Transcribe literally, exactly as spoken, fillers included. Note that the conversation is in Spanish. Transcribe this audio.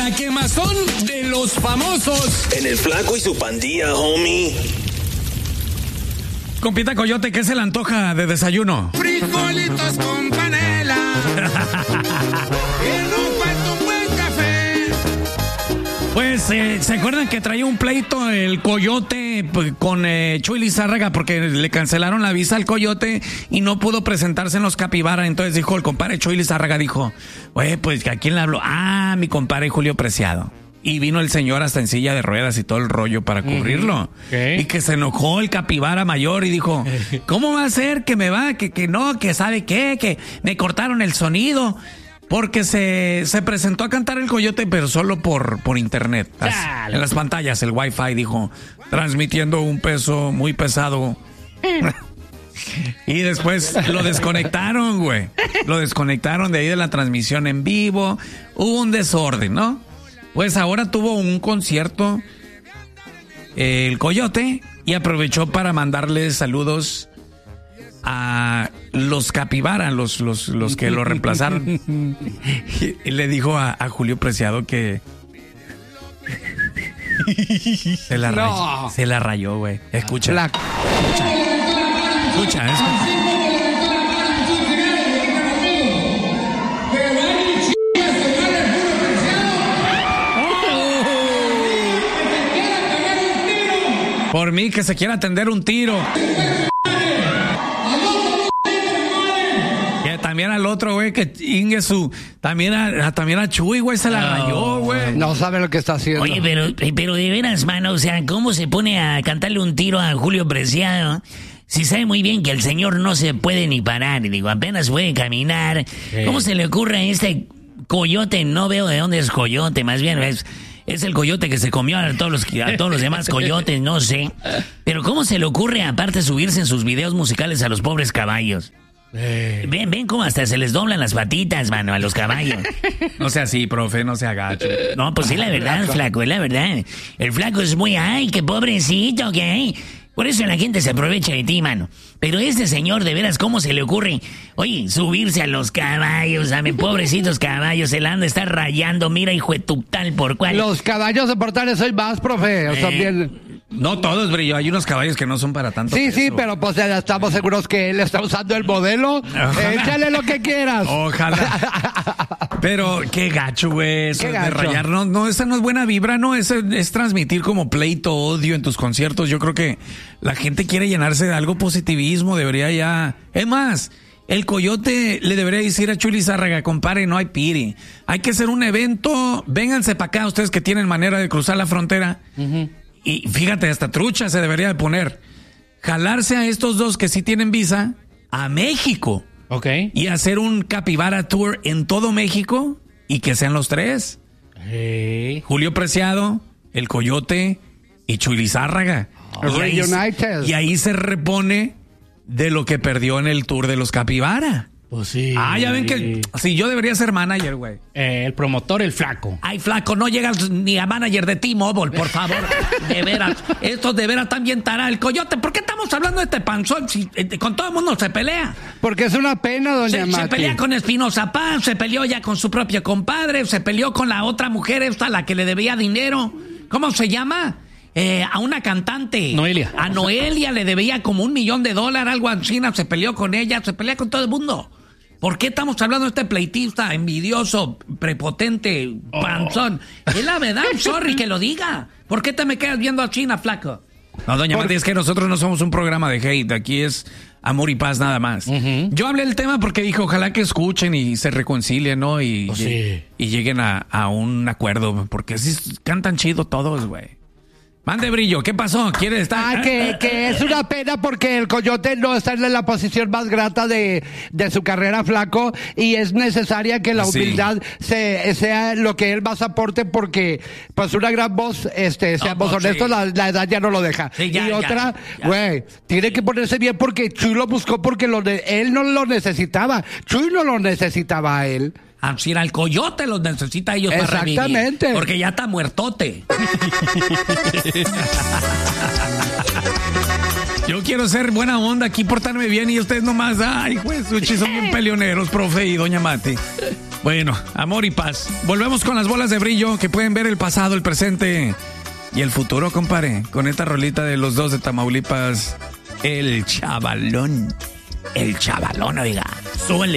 La quemazón de los famosos. En el Flaco y su pandilla, homie. Compita Coyote, ¿qué se le antoja de desayuno? Frijolitos con panela. Que no falta un buen café. Pues, eh, ¿se acuerdan que traía un pleito el Coyote pues, con eh, Chuy Lizárraga porque le cancelaron la visa al Coyote y no pudo presentarse en los Capibara? Entonces dijo el compadre Chuy Lizárraga, dijo, oye, pues, ¿a quién le habló? Ah, mi compadre Julio Preciado. Y vino el señor hasta en silla de ruedas y todo el rollo para cubrirlo. ¿Qué? Y que se enojó el capibara mayor y dijo, ¿cómo va a ser que me va? Que, que no, que sabe qué, que me cortaron el sonido. Porque se, se presentó a cantar el Coyote, pero solo por, por internet. As, en las pantallas, el Wi-Fi, dijo, transmitiendo un peso muy pesado. Y después lo desconectaron, güey. Lo desconectaron de ahí de la transmisión en vivo. Hubo un desorden, ¿no? Pues ahora tuvo un concierto eh, el Coyote y aprovechó para mandarle saludos a los Capibara, los, los, los que lo reemplazaron. Y, y le dijo a, a Julio Preciado que se la rayó, no. se la rayó, güey. Escucha. La... Escucha, escucha. escucha. Por mí, que se quiera atender un tiro. Que también al otro, güey, que ingue su... También a, también a Chuy, güey, se la no, rayó, güey. No sabe lo que está haciendo. Oye, pero, pero de veras, mano, o sea, ¿cómo se pone a cantarle un tiro a Julio Preciado? Si sabe muy bien que el señor no se puede ni parar, y digo, apenas puede caminar. Sí. ¿Cómo se le ocurre a este Coyote? No veo de dónde es Coyote, más bien es... Es el coyote que se comió a todos los, a todos los demás coyotes, no sé. Pero ¿cómo se le ocurre, aparte, subirse en sus videos musicales a los pobres caballos? Eh. Ven, ven cómo hasta se les doblan las patitas, mano, a los caballos. No sea así, profe, no se agache. No, pues sí, la verdad, flaco, es la verdad. El flaco es muy, ay, qué pobrecito que hay. Por eso la gente se aprovecha de ti, mano. Pero este señor, de veras, ¿cómo se le ocurre? Oye, subirse a los caballos, a mis pobrecitos caballos, se la anda, está rayando, mira, hijo de tu tal por cual. Los caballos de Portales soy más, profe, o sea, eh. bien... No todos, Brillo, hay unos caballos que no son para tanto Sí, peso. sí, pero pues ya estamos seguros que él está usando el modelo. Échale lo que quieras. Ojalá. Pero qué gacho, güey, eso de rayar. No, no, esa no es buena vibra, no, es, es transmitir como pleito, odio en tus conciertos. Yo creo que la gente quiere llenarse de algo positivismo, debería ya... Es más, el Coyote le debería decir a Chuy Lizárraga, compadre, no hay piri. Hay que hacer un evento, vénganse para acá ustedes que tienen manera de cruzar la frontera. Uh-huh. Y fíjate, hasta trucha se debería de poner. Jalarse a estos dos que sí tienen visa a México. Ok. Y hacer un Capibara Tour en todo México y que sean los tres. Hey. Julio Preciado, el Coyote y Chuy Lizárraga. Oh. Y, ahí, y ahí se repone de lo que perdió en el tour de los Capibara. Pues sí. Ah, ya ven que sí, yo debería ser manager, güey. Eh, el promotor, el flaco. Ay, flaco, no llegas ni a manager de T-Mobile, por favor. De veras, estos de veras también tará. El Coyote, ¿por qué estamos hablando de este panzón? Si, eh, con todo el mundo se pelea. Porque es una pena, doña Se, Mati. se pelea con Espinoza Paz, se peleó ya con su propio compadre, se peleó con la otra mujer esta, la que le debía dinero. ¿Cómo se llama? Eh, a una cantante. Noelia. A Noelia le debía como un millón de dólares, algo así, se peleó con ella, se pelea con todo el mundo. ¿Por qué estamos hablando de este pleitista envidioso, prepotente, panzón? Oh. Es la verdad, sorry que lo diga. ¿Por qué te me quedas viendo a China, flaco? No, doña Por... Mati, es que nosotros no somos un programa de hate. Aquí es amor y paz nada más. Uh-huh. Yo hablé del tema porque dije, ojalá que escuchen y se reconcilien, ¿no? Y, oh, sí. y, y lleguen a, a un acuerdo. Porque así cantan chido todos, güey. Mande, Brillo, ¿qué pasó? ¿Quiere estar? Ah, que, que es una pena porque el Coyote no está en la posición más grata de, de su carrera, flaco, y es necesaria que la humildad sí. se, sea lo que él más aporte porque, pues, una gran voz, este, seamos no, honestos, sí. la, la edad ya no lo deja. Sí, ya, y otra, güey, tiene que ponerse bien porque Chuy lo buscó porque lo de, él no lo necesitaba. Chuy no lo necesitaba a él. Ah, si era el Coyote, los necesita ellos para revivir. Exactamente. Porque ya está muertote. Yo quiero ser buena onda aquí, portarme bien y ustedes nomás, ay, juez, son bien peleoneros, profe y doña Mati. Bueno, amor y paz. Volvemos con las bolas de brillo que pueden ver el pasado, el presente y el futuro, compadre. Con esta rolita de los dos de Tamaulipas, El Chavalón. El Chavalón, oiga. Súbele.